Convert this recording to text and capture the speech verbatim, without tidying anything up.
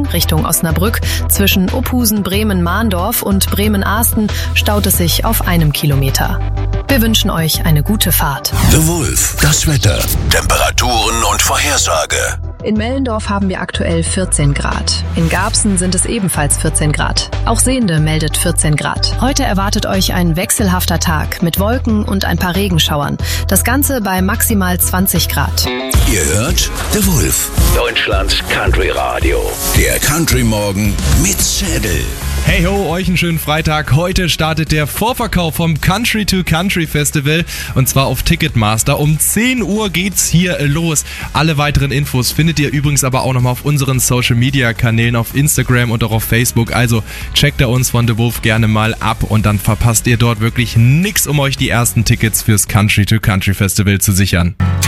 Richtung Osnabrück. Zwischen Ophusen, Bremen, Mahndorf und Bremen-Ahsten staut es sich auf einem Kilometer. Wir wünschen euch eine gute Fahrt. The Wolf, das Wetter, Temperaturen und Vorhersage. In Mellendorf haben wir aktuell vierzehn Grad. In Garbsen sind es ebenfalls vierzehn Grad. Auch Sehnde meldet vierzehn Grad. Heute erwartet euch ein wechselhafter Tag mit Wolken und ein paar Regenschauern. Das Ganze bei maximal zwanzig Grad. Ihr hört The Wolf, Deutschlands Country Radio. Der Country Morgen mit Schädel. Hey ho, euch einen schönen Freitag. Heute startet der Vorverkauf vom Country to Country Festival und zwar auf Ticketmaster. Um zehn Uhr geht's hier los. Alle weiteren Infos findet ihr übrigens aber auch nochmal auf unseren Social Media Kanälen auf Instagram und auch auf Facebook. Also checkt da uns von The Wolf gerne mal ab und dann verpasst ihr dort wirklich nix, um euch die ersten Tickets fürs Country to Country Festival zu sichern.